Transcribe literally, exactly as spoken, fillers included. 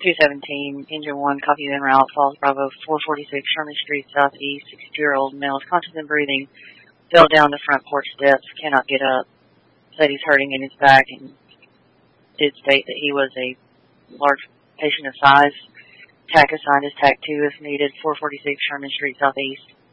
two seventeen, engine one, copy en route, Falls Bravo, four forty-six, Sherman Street, Southeast, sixty-year-old male is conscious and breathing, fell down the front porch steps, cannot get up, said he's hurting in his back, and did state that he was a large patient of size. T A C assigned is T A C two if needed, four forty-six, Sherman Street, Southeast.